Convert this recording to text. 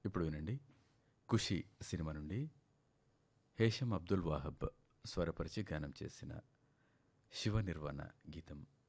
ఇప్పుడు వినండి, ఖుషి సినిమా నుండి హేషం అబ్దుల్ వాహబ్ స్వరపరిచి గానం చేసిన శివ నిర్వాణ గీతం.